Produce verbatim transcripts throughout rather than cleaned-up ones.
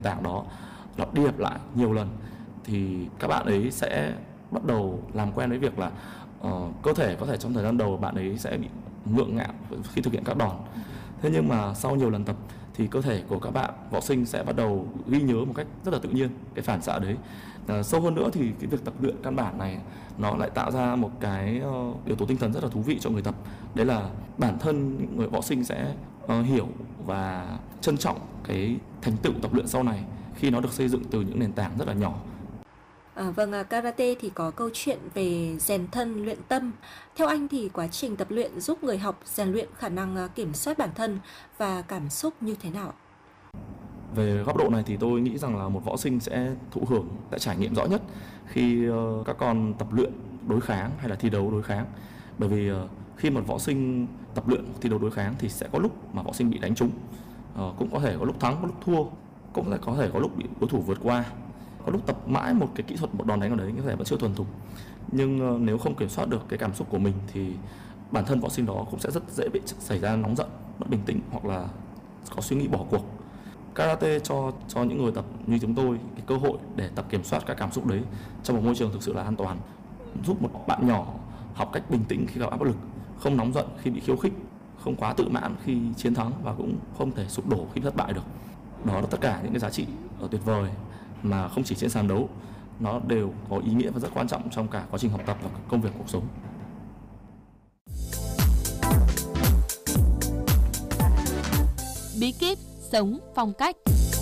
tảng đó lặp đi lặp lại nhiều lần thì các bạn ấy sẽ bắt đầu làm quen với việc là uh, cơ thể có thể trong thời gian đầu bạn ấy sẽ bị ngượng ngạo khi thực hiện các đòn. Thế nhưng mà sau nhiều lần tập thì cơ thể của các bạn võ sinh sẽ bắt đầu ghi nhớ một cách rất là tự nhiên cái phản xạ đấy. À, sâu hơn nữa thì cái việc tập luyện căn bản này nó lại tạo ra một cái uh, yếu tố tinh thần rất là thú vị cho người tập. Đấy là bản thân người võ sinh sẽ uh, hiểu và trân trọng cái thành tựu tập luyện sau này khi nó được xây dựng từ những nền tảng rất là nhỏ. À, vâng, à, karate thì có câu chuyện về rèn thân luyện tâm. Theo anh thì quá trình tập luyện giúp người học rèn luyện khả năng à, kiểm soát bản thân và cảm xúc như thế nào? Về góc độ này thì tôi nghĩ rằng là một võ sinh sẽ thụ hưởng, sẽ trải nghiệm rõ nhất khi uh, các con tập luyện đối kháng hay là thi đấu đối kháng. Bởi vì uh, khi một võ sinh tập luyện thi đấu đối kháng thì sẽ có lúc mà võ sinh bị đánh trúng, uh, cũng có thể có lúc thắng, có lúc thua, cũng có thể có lúc bị đối thủ vượt qua. Có lúc tập mãi một cái kỹ thuật, một đòn đánh ở đấy có thể vẫn chưa thuần thục, nhưng uh, nếu không kiểm soát được cái cảm xúc của mình thì bản thân võ sinh đó cũng sẽ rất dễ bị xảy ra nóng giận, mất bình tĩnh hoặc là có suy nghĩ bỏ cuộc. Karate cho cho những người tập như chúng tôi cái cơ hội để tập kiểm soát các cảm xúc đấy trong một môi trường thực sự là an toàn, giúp một bạn nhỏ học cách bình tĩnh khi gặp áp lực, không nóng giận khi bị khiêu khích, không quá tự mãn khi chiến thắng và cũng không thể sụp đổ khi thất bại được. Đó là tất cả những cái giá trị tuyệt vời mà không chỉ trên sàn đấu, nó đều có ý nghĩa và rất quan trọng trong cả quá trình học tập và công việc cuộc sống. Bí kíp sống phong cách.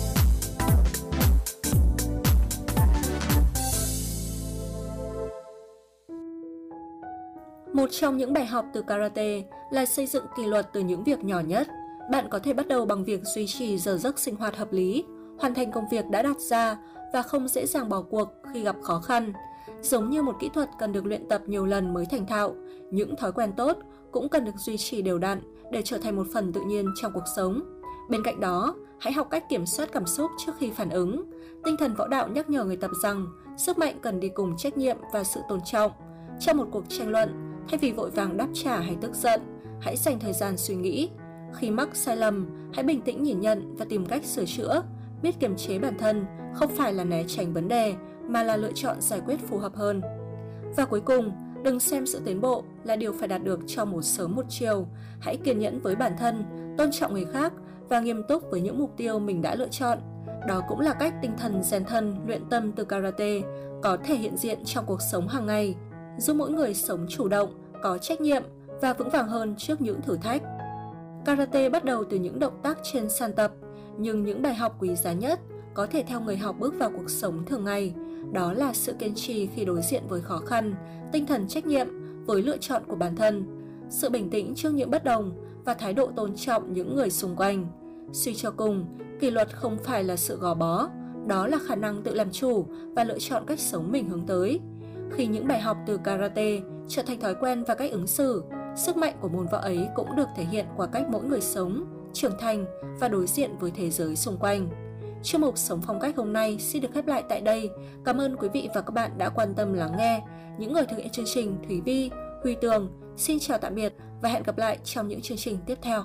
Một trong những bài học từ karate là xây dựng kỷ luật từ những việc nhỏ nhất. Bạn có thể bắt đầu bằng việc duy trì giờ giấc sinh hoạt hợp lý, hoàn thành công việc đã đặt ra và không dễ dàng bỏ cuộc khi gặp khó khăn. Giống như một kỹ thuật cần được luyện tập nhiều lần mới thành thạo, những thói quen tốt cũng cần được duy trì đều đặn để trở thành một phần tự nhiên trong cuộc sống. Bên cạnh đó, hãy học cách kiểm soát cảm xúc trước khi phản ứng. Tinh thần võ đạo nhắc nhở người tập rằng sức mạnh cần đi cùng trách nhiệm và sự tôn trọng. Trong một cuộc tranh luận, thay vì vội vàng đáp trả hay tức giận, hãy dành thời gian suy nghĩ. Khi mắc sai lầm, hãy bình tĩnh nhìn nhận và tìm cách sửa chữa. Biết kiềm chế bản thân không phải là né tránh vấn đề, mà là lựa chọn giải quyết phù hợp hơn. Và cuối cùng, đừng xem sự tiến bộ là điều phải đạt được trong một sớm một chiều. Hãy kiên nhẫn với bản thân, tôn trọng người khác và nghiêm túc với những mục tiêu mình đã lựa chọn. Đó cũng là cách tinh thần rèn thân, luyện tâm từ karate có thể hiện diện trong cuộc sống hàng ngày, giúp mỗi người sống chủ động, có trách nhiệm và vững vàng hơn trước những thử thách. Karate bắt đầu từ những động tác trên sàn tập, nhưng những bài học quý giá nhất có thể theo người học bước vào cuộc sống thường ngày. Đó là sự kiên trì khi đối diện với khó khăn, tinh thần trách nhiệm với lựa chọn của bản thân, sự bình tĩnh trước những bất đồng và thái độ tôn trọng những người xung quanh. Suy cho cùng, kỷ luật không phải là sự gò bó, đó là khả năng tự làm chủ và lựa chọn cách sống mình hướng tới. Khi những bài học từ karate trở thành thói quen và cách ứng xử, sức mạnh của môn võ ấy cũng được thể hiện qua cách mỗi người sống, trưởng thành và đối diện với thế giới xung quanh. Chuyên mục Sống phong cách hôm nay xin được khép lại tại đây. Cảm ơn quý vị và các bạn đã quan tâm lắng nghe. Những người thực hiện chương trình Thủy Vi, Huy Tường xin chào tạm biệt và hẹn gặp lại trong những chương trình tiếp theo.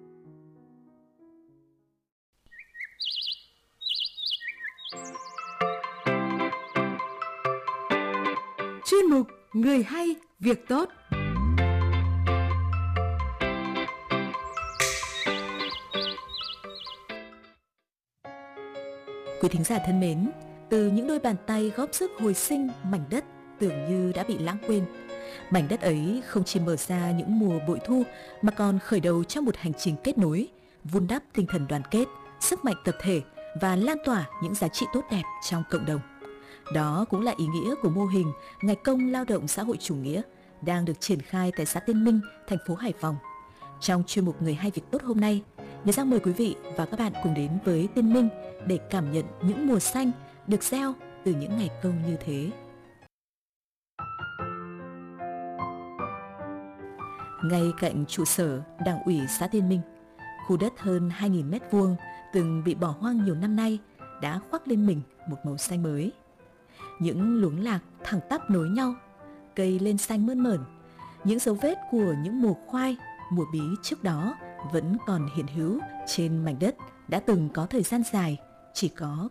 Chuyên mục Người hay việc tốt. Quý thính giả thân mến, từ những đôi bàn tay góp sức hồi sinh mảnh đất tưởng như đã bị lãng quên, mảnh đất ấy không chỉ mở ra những mùa bội thu mà còn khởi đầu cho một hành trình kết nối, vun đắp tinh thần đoàn kết, sức mạnh tập thể và lan tỏa những giá trị tốt đẹp trong cộng đồng. Đó cũng là ý nghĩa của mô hình Ngày công lao động xã hội chủ nghĩa đang được triển khai tại xã Tiên Minh, thành phố Hải Phòng. Trong chuyên mục Người hay việc tốt hôm nay, Nhớ Giang mời quý vị và các bạn cùng đến với Tiên Minh để cảm nhận những mùa xanh được gieo từ những ngày công như thế. Ngay cạnh trụ sở Đảng ủy xã Tiên Minh, khu đất hơn hai nghìn mét vuông từng bị bỏ hoang nhiều năm nay đã khoác lên mình một màu xanh mới. Những luống lạc thẳng tắp nối nhau, cây lên xanh mơn mởn, những dấu vết của những mùa khoai, mùa bí trước đó vẫn còn hiện hữu trên mảnh đất đã từng có thời gian dài chỉ có